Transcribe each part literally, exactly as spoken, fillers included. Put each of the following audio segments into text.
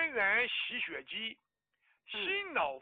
感染吸血肌、心脑。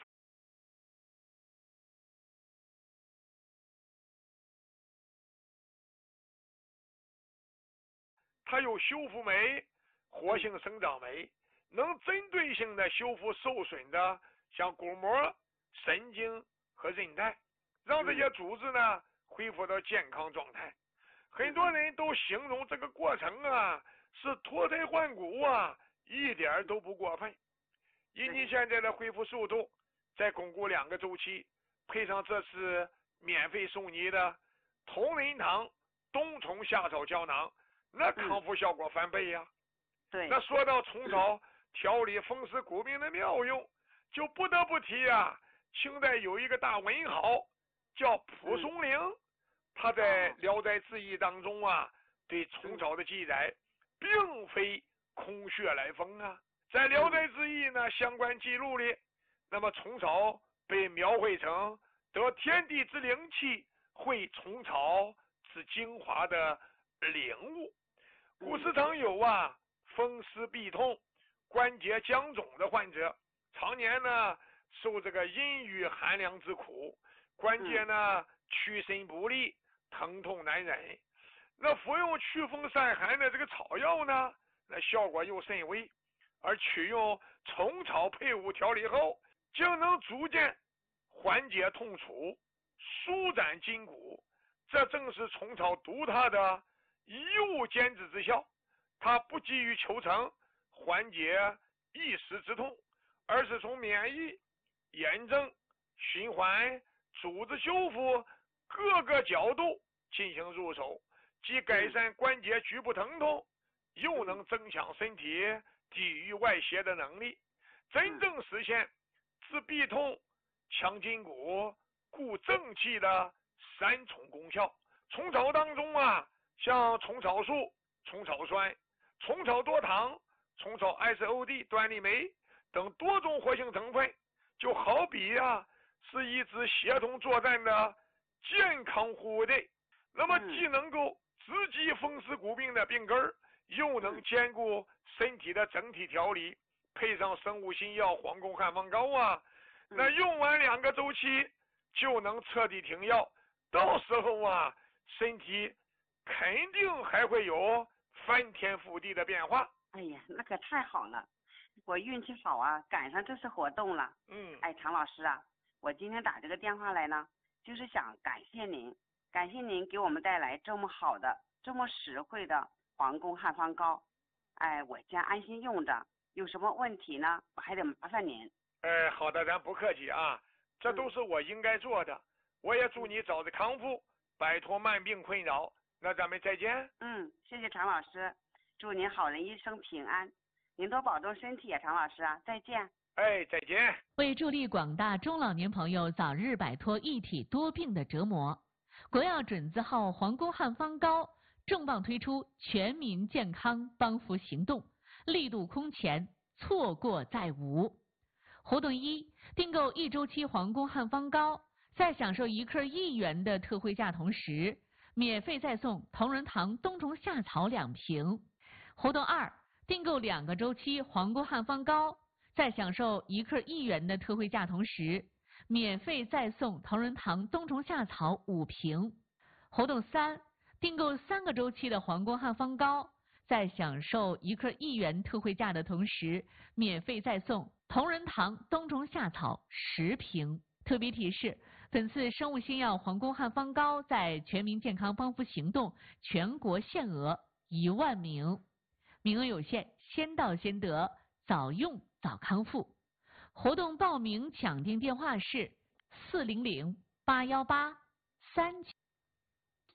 它有修复酶、活性生长酶，能针对性的修复受损的像骨膜、神经和韧带，让这些组织呢恢复到健康状态。很多人都形容这个过程啊是脱胎换骨啊，一点都不过分。以你现在的恢复速度，再巩固两个周期，配上这次免费送你的同仁堂冬虫夏草胶囊，那康复效果翻倍呀、啊！ 对。 那说到虫草调理风湿骨病的妙用，就不得不提啊，清代有一个大文豪叫蒲松龄，嗯、他在《聊斋志异》当中啊，对虫草的记载，并非空穴来风啊。在《聊斋志异》呢相关记录里，那么虫草被描绘成得天地之灵气，会虫草之精华的领悟。古时常有啊风湿痹痛、关节僵肿的患者，常年呢受这个阴雨寒凉之苦，关节呢屈伸不利，疼痛难忍。那服用祛风散寒的这个草药呢，那效果又甚微，而取用虫草配伍调理后，竟能逐渐缓解痛楚，舒展筋骨。这正是虫草独特的一物兼治之效。它不急于求成缓解一时之痛，而是从免疫、炎症、循环、组织修复各个角度进行入手，既改善关节局部疼痛，又能增强身体抵御外邪的能力，真正实现治痹痛、强筋骨、固正气的三重功效。虫草当中啊，像虫草素、虫草酸、虫草多糖、虫草 S O D 端粒酶等多种活性成分，就好比啊是一支协同作战的健康护卫队。那么既能够直击风湿骨病的病根，又能兼顾身体的整体调理，配上生物新药黄宫汉方膏啊，那用完两个周期就能彻底停药，到时候啊身体肯定还会有翻天覆地的变化。 哎呀，那可太好了，我运气好啊，赶上这次活动了。 嗯， 哎，常老师啊，我今天打这个电话来呢，就是想感谢您，感谢您给我们带来这么好的、这么实惠的皇宫汉方膏。哎，我将安心用着，有什么问题呢，我还得麻烦您。 哎，好的，咱不客气啊，这都是我应该做的。嗯、我也祝你早日康复，摆脱慢病困扰。那咱们再见。 嗯，谢谢常老师，祝您好人一生平安，您多保重身体啊，常老师啊，再见。 哎，再见。 为助力广大中老年朋友早日摆脱一体多病的折磨，国药准字号皇宫汉方膏重磅推出全民健康帮扶行动，力度空前，错过再无。活动一，订购一周期皇宫汉方膏，在享受一克一元的特惠价同时，免费再送同仁堂冬虫夏草两瓶。活动二，订购两个周期皇宫汉方膏，在享受一克一元的特惠价同时，免费再送同仁堂冬虫夏草五瓶。活动三，订购三个周期的皇宫汉方膏，在享受一克一元特惠价的同时，免费再送同仁堂冬虫夏草十瓶。特别提示，本次生物新药皇宫汉方膏在全民健康帮扶行动全国限额一万名，名额有限，先到先得，早用早康复。活动报名抢订电话是四零零八幺八三九。